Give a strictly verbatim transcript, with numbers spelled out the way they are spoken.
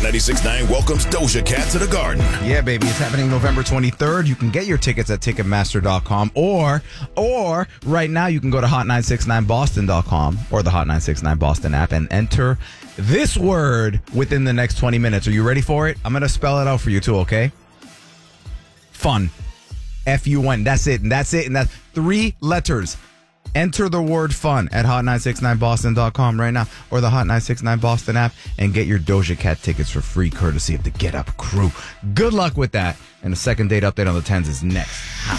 Hot ninety-six point nine welcomes Doja Cat to the Garden. Yeah, baby. It's happening November twenty-third. You can get your tickets at Ticketmaster dot com or, or right now you can go to hot nine six nine boston dot com or the Hot nine six nine Boston app and enter this word within the next twenty minutes. Are you ready for it? I'm going to spell it out for you too, okay? Fun. F U N. That's it. And that's it. And that's three letters. Enter the word fun at hot nine six nine boston dot com right now or the Hot nine six nine Boston app and get your Doja Cat tickets for free courtesy of the Get Up crew. Good luck with that. And the second date update on the tens is next.